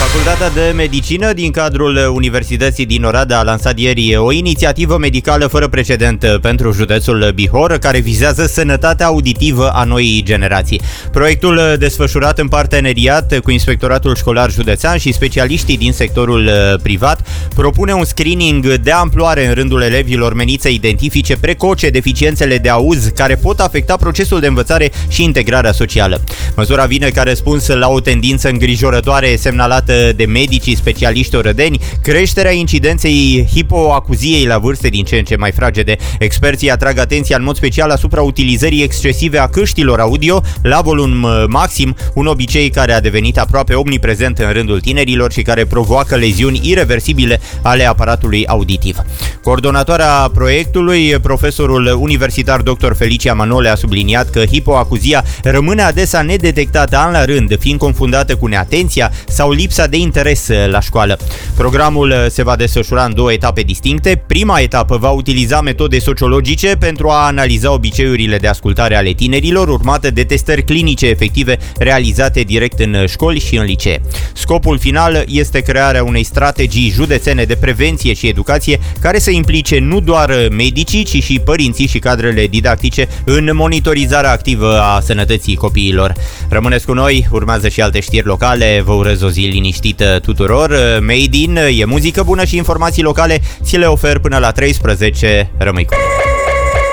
Facultatea de Medicină din cadrul Universității din Oradea a lansat ieri o inițiativă medicală fără precedent pentru județul Bihor, care vizează sănătatea auditivă a noii generații. Proiectul, desfășurat în parteneriat cu Inspectoratul Școlar Județean și specialiștii din sectorul privat, propune un screening de amploare în rândul elevilor menit să identifice precoce deficiențele de auz care pot afecta procesul de învățare și integrarea socială. Măsura vine ca răspuns la o tendință îngrijorătoare semnalată de medicii specialiști orădeni, creșterea incidenței hipoacuziei la vârste din ce în ce mai fragede. Experții atrag atenția în mod special asupra utilizării excesive a căștilor audio la volum maxim, un obicei care a devenit aproape omniprezent în rândul tinerilor și care provoacă leziuni ireversibile ale aparatului auditiv. Coordonatoarea proiectului, profesorul universitar dr. Felicia Manole, a subliniat că hipoacuzia rămâne adesea nedetectată an la rând, fiind confundată cu neatenția sau lipsa de interes la școală. Programul se va desfășura în două etape distincte. Prima etapă va utiliza metode sociologice pentru a analiza obiceiurile de ascultare ale tinerilor, urmate de testări clinice efective realizate direct în școli și în licee. Scopul final este crearea unei strategii județene de prevenție și educație care să implice nu doar medicii, ci și părinții și cadrele didactice în monitorizarea activă a sănătății copiilor. Rămâneți cu noi, urmează și alte știri locale. Vă urez o zi liniștită tuturor. Made in e muzică bună și informații locale, ți le ofer până la 13. Rămâi cu noi.